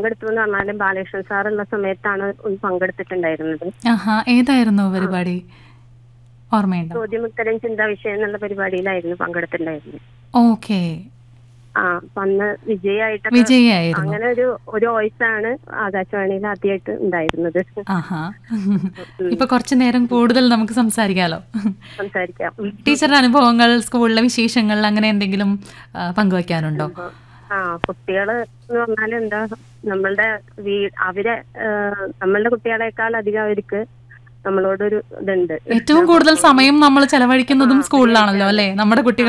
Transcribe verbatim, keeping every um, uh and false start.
പങ്കെടുത്തു എന്ന് പറഞ്ഞാലും ബാലകൃഷ്ണൻ സാറുള്ള സമയത്താണ് ഒന്ന് പങ്കെടുത്തിട്ടുണ്ടായിരുന്നത്. ആഹാ, ഏതായിരുന്നു പരിപാടി ഓർമ്മയുണ്ടോ? ചോദ്യമുത്തരം ചിന്താ വിഷയം എന്നുള്ള പരിപാടിയിലായിരുന്നു പങ്കെടുത്തിട്ടുണ്ടായിരുന്നത്. ഓക്കെ, ആ അപ്പൊ അന്ന് വിജയായിട്ടൊക്കെ വിജയായിരുന്നു. അങ്ങനെ ഒരു ഒരു വോയിസ് ആണ് ആകാശവാണിയിൽ ആദ്യമായിട്ട് ഉണ്ടായിരുന്നത്. ആഹാ, ഇപ്പൊ കുറച്ചു നേരം കൂടുതൽ നമുക്ക് സംസാരിക്കാലോ. സംസാരിക്കാം. ടീച്ചറുടെ അനുഭവങ്ങൾ, സ്കൂളിലെ വിശേഷങ്ങൾ അങ്ങനെ എന്തെങ്കിലും ആ, പങ്കുവയ്ക്കാനുണ്ടോ? ആ കുട്ടികള് എന്ന് പറഞ്ഞാൽ എന്താ, നമ്മളുടെ വീ അവരെ ഏഹ്, നമ്മളുടെ കുട്ടികളെക്കാൾ അധികം അവർക്ക് നമ്മളോടൊരു ഇതുണ്ട്. ഏറ്റവും കൂടുതൽ സമയം നമ്മൾ ചെലവഴിക്കുന്നതും സ്കൂളിലാണല്ലോ അല്ലെ, നമ്മുടെ കുട്ടികൾ